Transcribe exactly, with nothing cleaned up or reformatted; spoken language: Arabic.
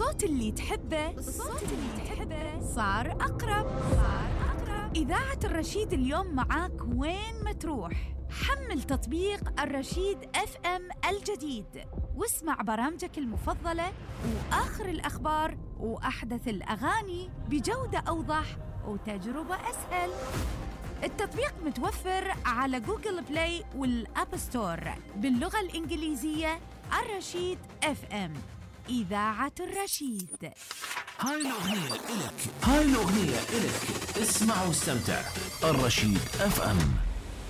الصوت اللي تحبه الصوت اللي تحبه صار أقرب صار أقرب. إذاعة الرشيد اليوم معاك وين ما تروح. حمل تطبيق الرشيد اف ام الجديد واسمع برامجك المفضلة وآخر الأخبار وأحدث الأغاني بجودة أوضح وتجربة أسهل. التطبيق متوفر على جوجل بلاي والأب ستور باللغة الإنجليزية. الرشيد اف ام، إذاعة الرشيد. هاي الأغنية إلك، هاي الأغنية إلك، اسمع واستمتع. الرشيد اف ام.